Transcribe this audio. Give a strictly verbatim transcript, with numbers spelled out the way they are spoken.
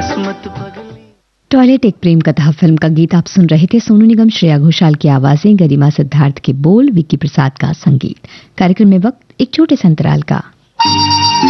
किस्मत पगली। टॉयलेट एक प्रेम कथा फिल्म का गीत आप सुन रहे थे। सोनू निगम, श्रेया घोषाल की आवाजें, गरिमा सिद्धार्थ के बोल, विक्की प्रसाद का संगीत। कार्यक्रम में वक्त एक छोटे से अंतराल का।